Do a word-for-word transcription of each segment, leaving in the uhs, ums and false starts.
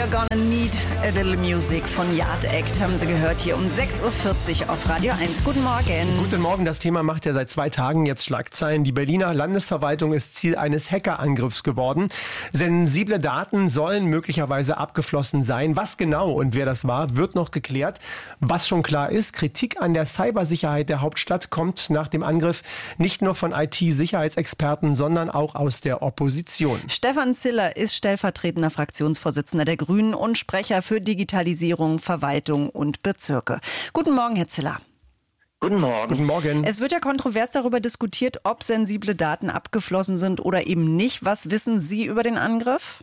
You're Gonna Need a Little Music von Yard Act haben Sie gehört hier um sechs Uhr vierzig auf Radio eins. Guten Morgen. Guten Morgen. Das Thema macht ja seit zwei Tagen jetzt Schlagzeilen. Die Berliner Landesverwaltung ist Ziel eines Hackerangriffs geworden. Sensible Daten sollen möglicherweise abgeflossen sein. Was genau und wer das war, wird noch geklärt. Was schon klar ist, Kritik an der Cybersicherheit der Hauptstadt kommt nach dem Angriff nicht nur von I T-Sicherheitsexperten, sondern auch aus der Opposition. Stefan Ziller ist stellvertretender Fraktionsvorsitzender der Grünen und Sprecher für Digitalisierung, Verwaltung und Bezirke. Guten Morgen, Herr Ziller. Guten Morgen. Guten Morgen. Es wird ja kontrovers darüber diskutiert, ob sensible Daten abgeflossen sind oder eben nicht. Was wissen Sie über den Angriff?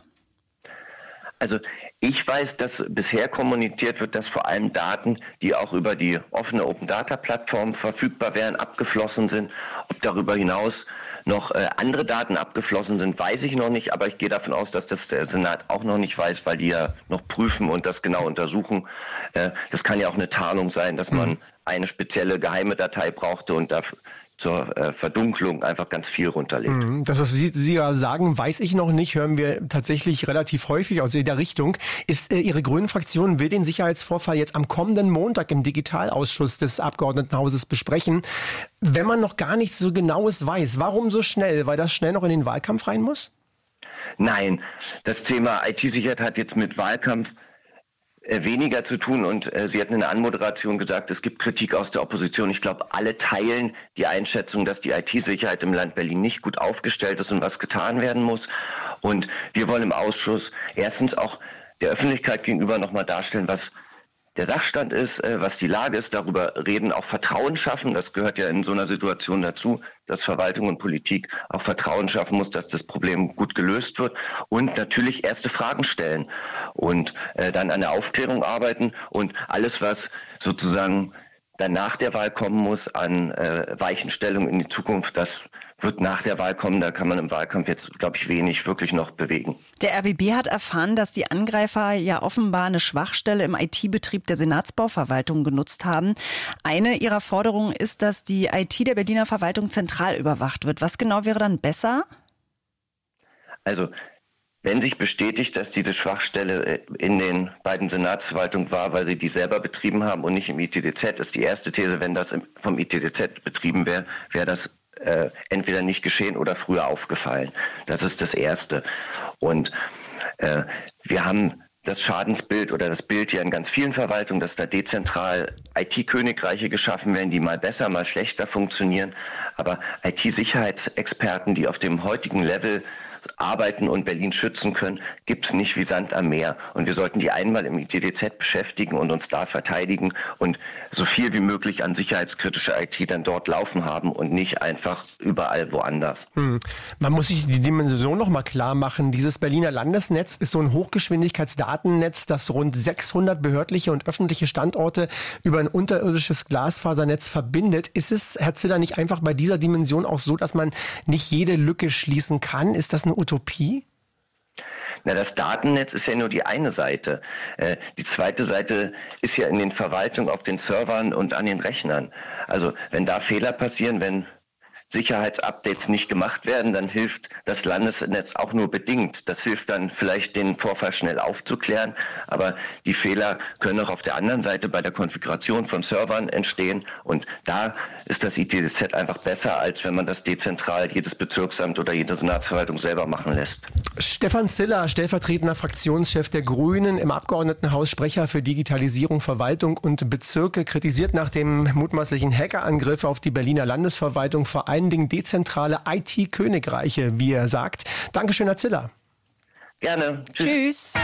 Also ich weiß, dass bisher kommuniziert wird, dass vor allem Daten, die auch über die offene Open-Data-Plattform verfügbar wären, abgeflossen sind. Ob darüber hinaus noch äh, andere Daten abgeflossen sind, weiß ich noch nicht. Aber ich gehe davon aus, dass das der Senat auch noch nicht weiß, weil die ja noch prüfen und das genau untersuchen. Äh, das kann ja auch eine Tarnung sein, dass man eine spezielle geheime Datei brauchte und dafür zur äh, Verdunklung einfach ganz viel runterlegt. Das, was Sie, Sie ja sagen, weiß ich noch nicht, hören wir tatsächlich relativ häufig aus jeder Richtung. Ist äh, Ihre Grünen-Fraktion will den Sicherheitsvorfall jetzt am kommenden Montag im Digitalausschuss des Abgeordnetenhauses besprechen. Wenn man noch gar nichts so Genaues weiß, warum so schnell? Weil das schnell noch in den Wahlkampf rein muss? Nein, das Thema I T-Sicherheit hat jetzt mit Wahlkampf weniger zu tun und äh, Sie hatten in der Anmoderation gesagt, es gibt Kritik aus der Opposition. Ich glaube, alle teilen die Einschätzung, dass die I T-Sicherheit im Land Berlin nicht gut aufgestellt ist und was getan werden muss. Und wir wollen im Ausschuss erstens auch der Öffentlichkeit gegenüber nochmal darstellen, was der Sachstand ist, äh, was die Lage ist, darüber reden, auch Vertrauen schaffen. Das gehört ja in so einer Situation dazu, dass Verwaltung und Politik auch Vertrauen schaffen muss, dass das Problem gut gelöst wird und natürlich erste Fragen stellen und äh, dann an der Aufklärung arbeiten und alles, was sozusagen dann nach der Wahl kommen muss an äh, Weichenstellung in die Zukunft, das wird nach der Wahl kommen. Da kann man im Wahlkampf jetzt, glaube ich, wenig wirklich noch bewegen. Der R B B hat erfahren, dass die Angreifer ja offenbar eine Schwachstelle im I T-Betrieb der Senatsbauverwaltung genutzt haben. Eine ihrer Forderungen ist, dass die I T der Berliner Verwaltung zentral überwacht wird. Was genau wäre dann besser? Also wenn sich bestätigt, dass diese Schwachstelle in den beiden Senatsverwaltungen war, weil sie die selber betrieben haben und nicht im I T D Z, ist die erste These, wenn das vom I T D Z betrieben wäre, wäre das äh, entweder nicht geschehen oder früher aufgefallen. Das ist das Erste. Und äh, wir haben das Schadensbild oder das Bild hier in ganz vielen Verwaltungen, dass da dezentral I T-Königreiche geschaffen werden, die mal besser, mal schlechter funktionieren. Aber I T-Sicherheitsexperten, die auf dem heutigen Level arbeiten und Berlin schützen können, gibt es nicht wie Sand am Meer. Und wir sollten die einmal im I T D Z beschäftigen und uns da verteidigen und so viel wie möglich an sicherheitskritische I T dann dort laufen haben und nicht einfach überall woanders. Hm. Man muss sich die Dimension noch mal klar machen. Dieses Berliner Landesnetz ist so ein Hochgeschwindigkeitsdatennetz, das rund sechshundert behördliche und öffentliche Standorte über ein unterirdisches Glasfasernetz verbindet. Ist es, Herr Ziller, nicht einfach bei dieser Dimension auch so, dass man nicht jede Lücke schließen kann? Ist das eine Utopie? Na, das Datennetz ist ja nur die eine Seite. Äh, die zweite Seite ist ja in den Verwaltungen, auf den Servern und an den Rechnern. Also wenn da Fehler passieren, wenn Sicherheitsupdates nicht gemacht werden, dann hilft das Landesnetz auch nur bedingt. Das hilft dann vielleicht, den Vorfall schnell aufzuklären, aber die Fehler können auch auf der anderen Seite bei der Konfiguration von Servern entstehen und da ist das I T D Z einfach besser, als wenn man das dezentral jedes Bezirksamt oder jede Senatsverwaltung selber machen lässt. Stefan Ziller, stellvertretender Fraktionschef der Grünen im Abgeordnetenhaus, Sprecher für Digitalisierung, Verwaltung und Bezirke, kritisiert nach dem mutmaßlichen Hackerangriff auf die Berliner Landesverwaltung vor allen Dingen dezentrale I T-Königreiche, wie er sagt. Dankeschön, Herr Ziller. Gerne. Tschüss. Tschüss.